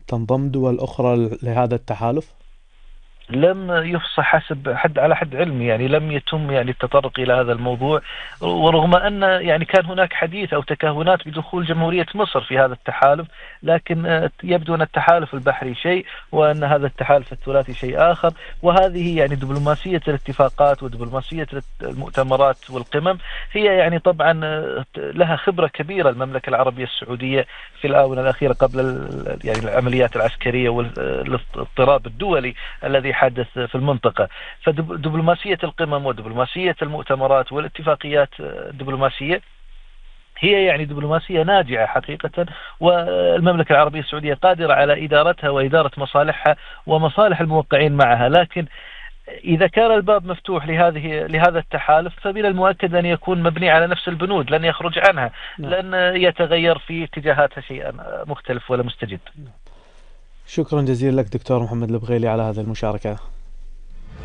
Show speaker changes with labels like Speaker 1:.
Speaker 1: تنضم دول أخرى لهذا التحالف؟
Speaker 2: لم يفصح حسب على حد علمي، يعني لم يتم يعني التطرق إلى هذا الموضوع، ورغم أن يعني كان هناك حديث أو تكهنات بدخول جمهورية مصر في هذا التحالف، لكن يبدو أن التحالف البحري شيء وأن هذا التحالف الثلاثي شيء آخر. وهذه يعني دبلوماسية الاتفاقات ودبلوماسية المؤتمرات والقمم، هي يعني طبعا لها خبرة كبيرة المملكة العربية السعودية في الآونة الأخيرة قبل يعني العمليات العسكرية والاضطراب الدولي الذي حدث في المنطقة. فدبلوماسية القمم ودبلوماسية المؤتمرات والاتفاقيات الدبلوماسية هي يعني دبلوماسية ناجعة حقيقة، والمملكة العربية السعودية قادرة على إدارتها وإدارة مصالحها ومصالح الموقعين معها. لكن إذا كان الباب مفتوح لهذا التحالف، فمن المؤكد أن يكون مبني على نفس البنود، لن يخرج عنها،
Speaker 1: نعم.
Speaker 2: لن يتغير في اتجاهاتها شيئا مختلف ولا مستجد.
Speaker 1: شكرا جزيلا لك دكتور محمد البغيلي على هذه المشاركة.